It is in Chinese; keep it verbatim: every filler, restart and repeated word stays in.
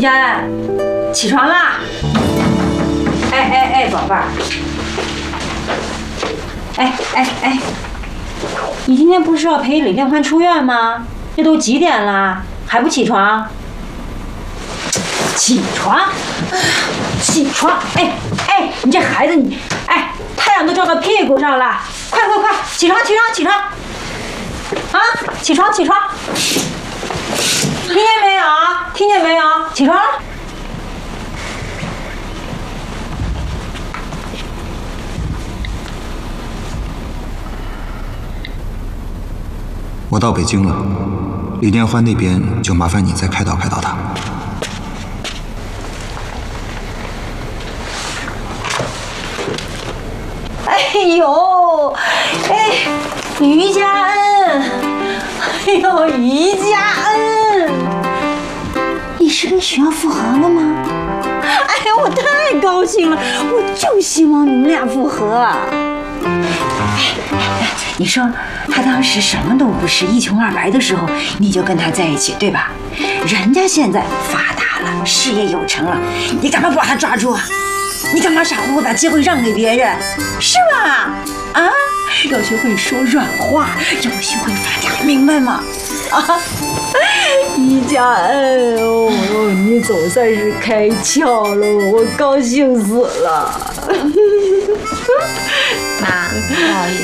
佳恩，起床啦！哎哎哎，宝贝儿，哎哎哎，你今天不是要陪李建欢出院吗？这都几点了，还不起床？起床，起床！哎哎，你这孩子你，哎，太阳都照到屁股上了，快快快，起床起床起床！啊，起床起床！听见没有？听见没有？起床！ 我到北京了，李建欢那边就麻烦你再开导开导他。 哎呦，哎，于佳恩，哎呦，于佳恩，你是跟许耀复合了吗？哎呀，我太高兴了，我就希望你们俩复合。哎，你说他当时什么都不是，一穷二白的时候，你就跟他在一起，对吧？人家现在发达了，事业有成了，你干嘛不把他抓住啊？你干嘛傻乎乎把机会让给别人，是吧？啊，要学会说软话，要学会发嗲，明白吗？啊，于佳恩，哦，你总算是开窍了，我高兴死了。 妈，不好意思。